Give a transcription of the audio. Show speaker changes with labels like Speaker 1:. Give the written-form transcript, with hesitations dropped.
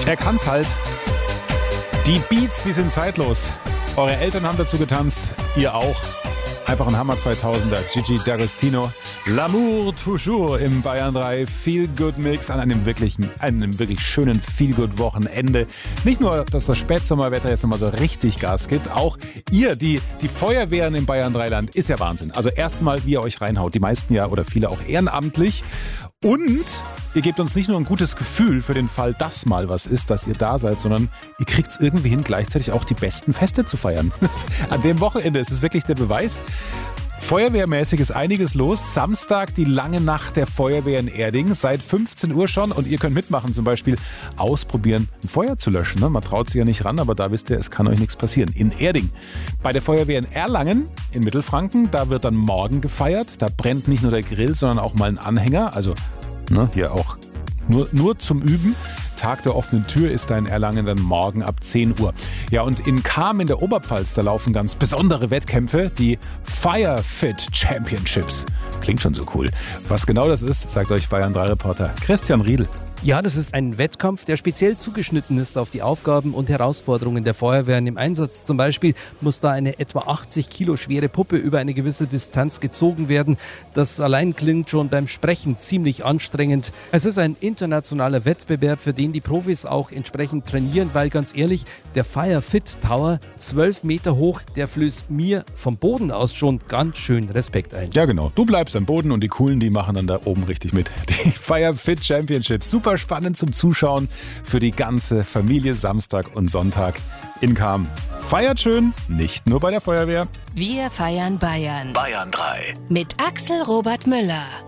Speaker 1: Er kann's halt. Die Beats, die sind zeitlos. Eure Eltern haben dazu getanzt, ihr auch. Einfach ein Hammer 2000er. Gigi D'Agostino. L'amour toujours im Bayern 3 Feel Good Mix an einem wirklich schönen Feel Good Wochenende. Nicht nur, dass das Spätsommerwetter jetzt nochmal so richtig Gas gibt, auch ihr, die Feuerwehren im Bayern 3 Land, ist ja Wahnsinn. Also erstmal, wie ihr euch reinhaut. Die meisten ja oder viele auch ehrenamtlich. Und ihr gebt uns nicht nur ein gutes Gefühl für den Fall, dass mal was ist, dass ihr da seid, sondern ihr kriegt es irgendwie hin, gleichzeitig auch die besten Feste zu feiern. An dem Wochenende ist es wirklich der Beweis. Feuerwehrmäßig ist einiges los. Samstag die lange Nacht der Feuerwehr in Erding. Seit 15 Uhr schon. Und ihr könnt mitmachen, zum Beispiel ausprobieren, ein Feuer zu löschen. Man traut sich ja nicht ran, aber da wisst ihr, es kann euch nichts passieren. In Erding. Bei der Feuerwehr in Erlangen in Mittelfranken, da wird dann morgen gefeiert. Da brennt nicht nur der Grill, sondern auch mal ein Anhänger. Also hier auch nur zum Üben. Tag der offenen Tür ist da in Erlangen dann morgen ab 10 Uhr. Ja, und in Cham in der Oberpfalz, da laufen ganz besondere Wettkämpfe, die Fire Fit Championships. Klingt schon so cool. Was genau das ist, sagt euch Bayern 3 Reporter Christian Riedl.
Speaker 2: Ja, das ist ein Wettkampf, der speziell zugeschnitten ist auf die Aufgaben und Herausforderungen der Feuerwehren im Einsatz. Zum Beispiel muss da eine etwa 80 Kilo schwere Puppe über eine gewisse Distanz gezogen werden. Das allein klingt schon beim Sprechen ziemlich anstrengend. Es ist ein internationaler Wettbewerb, für den die Profis auch entsprechend trainieren, weil ganz ehrlich, der Fire Fit Tower, 12 Meter hoch, der flößt mir vom Boden aus schon ganz schön Respekt ein.
Speaker 1: Ja genau, du bleibst am Boden und die Coolen, die machen dann da oben richtig mit. Die Fire Fit Championships, super spannend zum Zuschauen für die ganze Familie Samstag und Sonntag in Cham. Feiert schön, nicht nur bei der Feuerwehr.
Speaker 3: Wir feiern Bayern.
Speaker 4: Bayern 3.
Speaker 3: Mit Axel Robert Müller.